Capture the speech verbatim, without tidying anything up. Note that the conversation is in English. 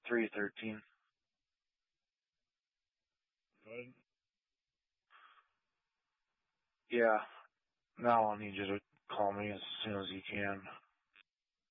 three thirteen. Good. Yeah. Now I need you to call me as soon as you can.